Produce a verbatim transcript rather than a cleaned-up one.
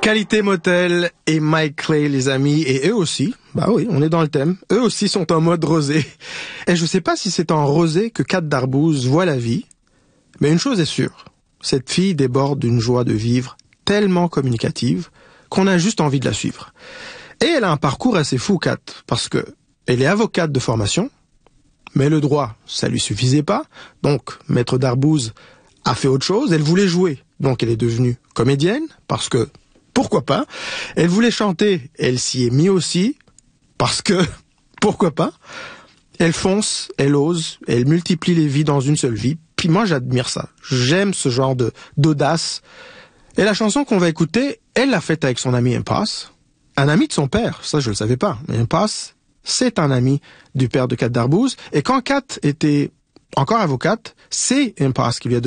Qualité Motel et Mike Clay, les amis, et eux aussi, bah oui, on est dans le thème, eux aussi sont en mode rosé. Et je sais pas si c'est en rosé que Kat Darbouz voit la vie, mais une chose est sûre, cette fille déborde d'une joie de vivre tellement communicative qu'on a juste envie de la suivre. Et elle a un parcours assez fou, Kat, parce que elle est avocate de formation, mais le droit, ça lui suffisait pas, donc Maître Darbouz a fait autre chose, elle voulait jouer, donc elle est devenue comédienne, parce que pourquoi pas. Elle voulait chanter, elle s'y est mise aussi, parce que, pourquoi pas. Elle fonce, elle ose, elle multiplie les vies dans une seule vie. Puis moi, j'admire ça. J'aime ce genre de d'audace. Et la chanson qu'on va écouter, elle l'a faite avec son ami Impasse, un ami de son père. Ça, je le savais pas. Mais Impasse, c'est un ami du père de Kat Darbouz. Et quand Kat était encore avocate, c'est Impasse qui lui a donné